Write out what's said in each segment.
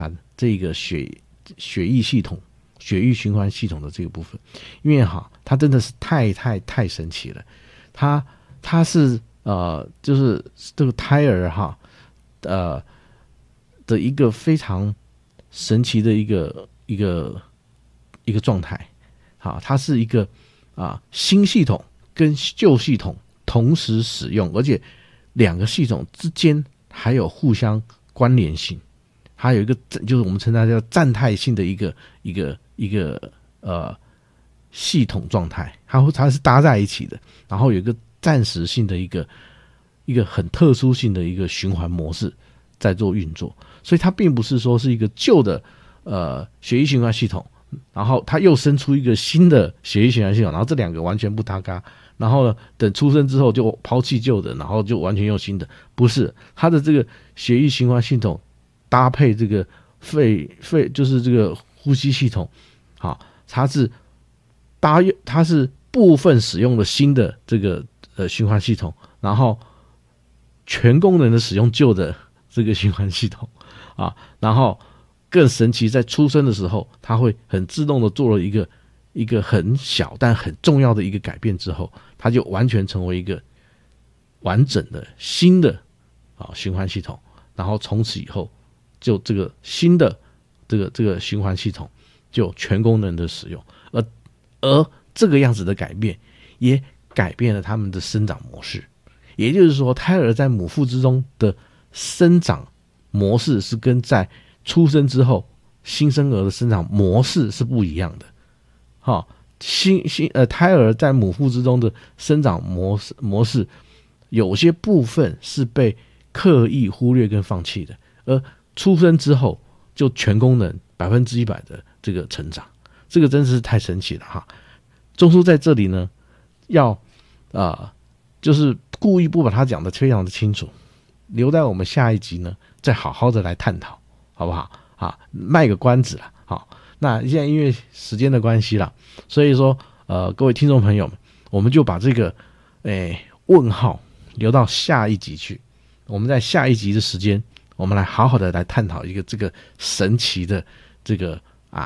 这个血液系统、血液循环系统的这个部分，因为它真的是太神奇了。它是就是这个胎儿的一个非常神奇的一个状态。它是一个新系统跟旧系统同时使用，而且两个系统之间还有互相关联性。还有一个就是我们称它叫站态性的一个系统状态，它是搭在一起的，然后有一个暂时性的一个很特殊性的一个循环模式在做运作，所以它并不是说是一个旧的血液循环系统，然后它又生出一个新的血液循环系统，然后这两个完全不搭嘎，然后呢等出生之后就抛弃旧的，然后就完全用新的，不是，它的这个血液循环系统搭配这个肺就是这个呼吸系统，它是部分使用了新的这个循环系统，然后全功能的使用旧的这个循环系统然后更神奇，在出生的时候，它会很自动的做了一个很小但很重要的一个改变之后，它就完全成为一个完整的新的循环系统，然后从此以后。就这个新的这个循环系统就全功能的使用，而这个样子的改变也改变了他们的生长模式，也就是说，胎儿在母腹之中的生长模式是跟在出生之后新生儿的生长模式是不一样的。胎儿在母腹之中的生长模式有些部分是被刻意忽略跟放弃的，而出生之后就全功能100%的这个成长，这个真是太神奇了中叔在这里呢，要就是故意不把它讲得非常的清楚，留在我们下一集呢再好好的来探讨，好不好？卖个关子了。那现在因为时间的关系啦，所以说各位听众朋友们，我们就把这个问号留到下一集去，我们在下一集的时间。我们来好好的来探讨一个这个神奇的这个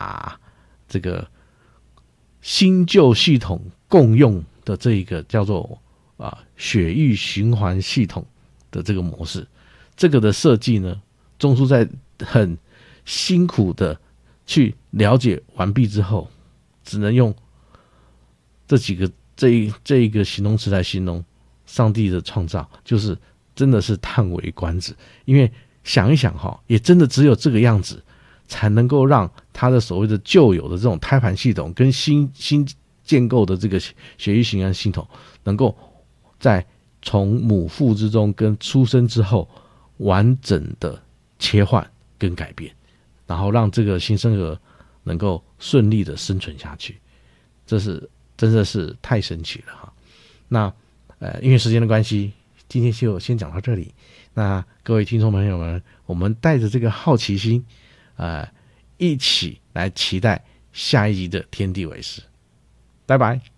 新旧系统共用的这一个叫做血液循环系统的这个模式，这个的设计呢，中叔在很辛苦的去了解完毕之后，只能用这一个形容词来形容上帝的创造，就是真的是叹为观止，因为。想一想也真的只有这个样子，才能够让它的所谓的旧有的这种胎盘系统跟新建构的这个血液循环系统，能够在从母腹之中跟出生之后完整的切换跟改变，然后让这个新生儿能够顺利的生存下去，这是真的是太神奇了那因为时间的关系，今天就先讲到这里。那各位听众朋友们，我们带着这个好奇心，一起来期待下一集的天地为师。拜拜。